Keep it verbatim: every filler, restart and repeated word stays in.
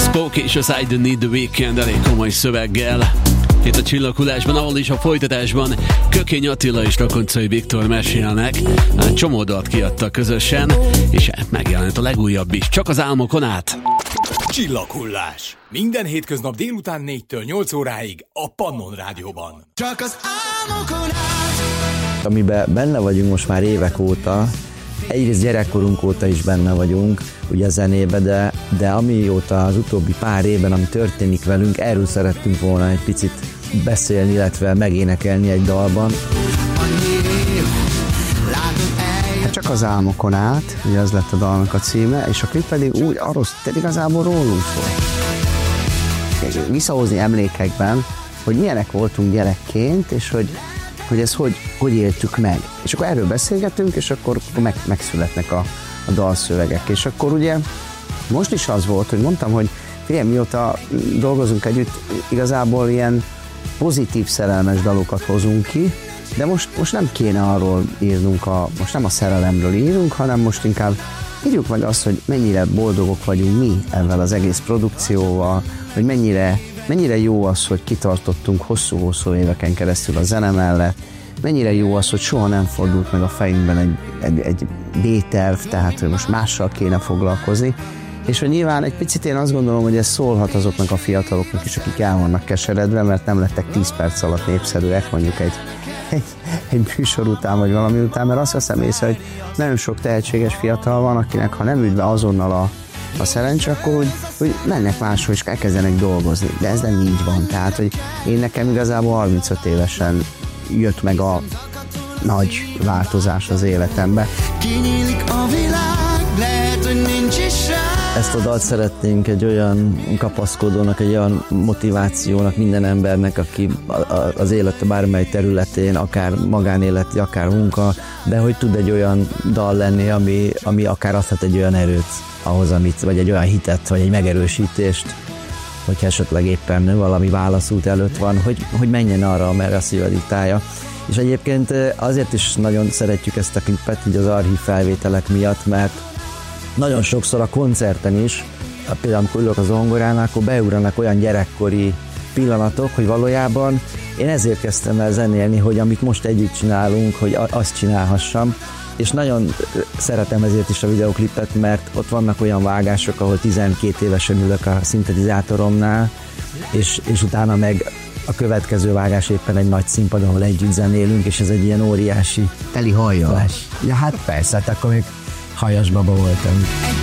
Spoke és az I Don't Need The Weekend elég komoly szöveggel. Itt a Csillaghullásban, ahol is a folytatásban Kökény Attila és Rakoncai Viktor mesélnek. Csomó dalt kiadtak közösen, és megjelent a legújabb is, Csak az álmokon át. Csillaghullás. Minden hétköznap délután négytől nyolc óráig a Pannon Rádióban. Csak az álmokon át. Amiben benne vagyunk most már évek óta, egyrészt gyerekkorunk óta is benne vagyunk, ugye a zenébe, de, de amióta az utóbbi pár évben, ami történik velünk, erről szerettünk volna egy picit beszélni, illetve megénekelni egy dalban. Hát Csak az álmokon át, ugye az lett a dalnak a címe, és a klip pedig úgy arról, tehát igazából rólunk szól. Visszahozni emlékekben, hogy milyenek voltunk gyerekként, és hogy hogy ezt hogy, hogy éltük meg. És akkor erről beszélgetünk, és akkor, akkor meg, megszületnek a, a dalszövegek. És akkor ugye most is az volt, hogy mondtam, hogy figyelj, mióta dolgozunk együtt, igazából ilyen pozitív szerelmes dalokat hozunk ki, de most, most nem kéne arról írnunk, a, most nem a szerelemről írunk, hanem most inkább írjuk meg azt, hogy mennyire boldogok vagyunk mi ezzel az egész produkcióval, hogy mennyire Mennyire jó az, hogy kitartottunk hosszú-hosszú éveken keresztül a zene mellett, mennyire jó az, hogy soha nem fordult meg a fejünkben egy, egy, egy B-terv, tehát hogy most mással kéne foglalkozni, és hogy nyilván egy picit én azt gondolom, hogy ez szólhat azoknak a fiataloknak is, akik el vannak keseredve, mert nem lettek tíz perc alatt népszerűek, mondjuk egy, egy, egy műsor után, vagy valami után, mert azt veszem észre, hogy nagyon sok tehetséges fiatal van, akinek ha nem üt be azonnal a a szerencse, akkor hogy, hogy mennek máshol és elkezdenek dolgozni. De ez nem így van. Tehát, hogy én nekem igazából harmincöt évesen jött meg a nagy változás az életembe. Kinyílik a világ, lehet, hogy nincs is rá. Ezt a dalt szeretnénk egy olyan kapaszkodónak, egy olyan motivációnak minden embernek, aki az élete bármely területén, akár magánéleti, akár munka, de hogy tud egy olyan dal lenni, ami, ami akár adhat egy olyan erőt ahhoz, amit, vagy egy olyan hitet, vagy egy megerősítést, hogyha esetleg éppen valami válaszút előtt van, hogy, hogy menjen arra, amerre a szíve diktálja. És egyébként azért is nagyon szeretjük ezt a klipet, így az archív felvételek miatt, mert nagyon sokszor a koncerten is, például amikor ülök az zongoránál, akkor beugranak olyan gyerekkori pillanatok, hogy valójában én ezért kezdtem el zenélni, hogy amit most együtt csinálunk, hogy azt csinálhassam, és nagyon szeretem ezért is a videoklipet, mert ott vannak olyan vágások, ahol tizenkét évesen ülök a szintetizátoromnál, és, és utána meg a következő vágás éppen egy nagy színpad, ahol együtt zenélünk, és ez egy ilyen óriási teli hajjal. Ja, hát persze, hát akkor még hajas baba voltam.